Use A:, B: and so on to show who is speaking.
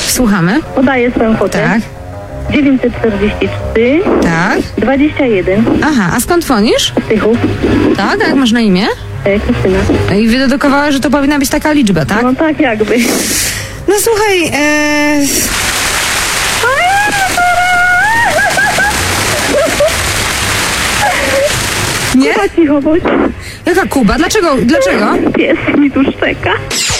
A: Słuchamy.
B: Podaję swoją kwotę.
A: Tak.
B: 943
A: Tak.
B: 21
A: Aha, a skąd dzwonisz?
B: Tychów.
A: Tak, a jak masz na imię?
B: Krystyna.
A: I wydedukowałeś, że to powinna być taka liczba, tak?
B: No tak jakby.
A: No słuchaj, nie?
B: Cicho bądź.
A: Jaka Kuba? Dlaczego?
B: Pies mi tu szczeka.